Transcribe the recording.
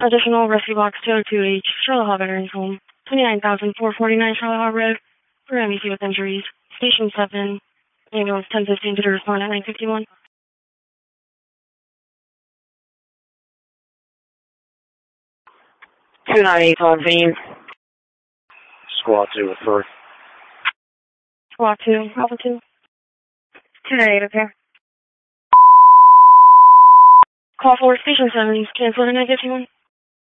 Additional Rescue Box 202H, Charlotte Hall Veterans Home, 29,449 Charlotte Hall Road, for MEC with injuries. Station 7, ambulance 1015 to respond at 951. 298 Convene. Squad 2 refer. Squad 2, Alpha 2. 298, okay. Call for Station 7, cancel at 951.